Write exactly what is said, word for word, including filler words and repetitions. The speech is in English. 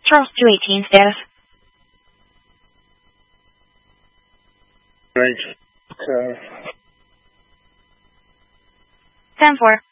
Charles two eighteen, status. Range. Okay. ten four.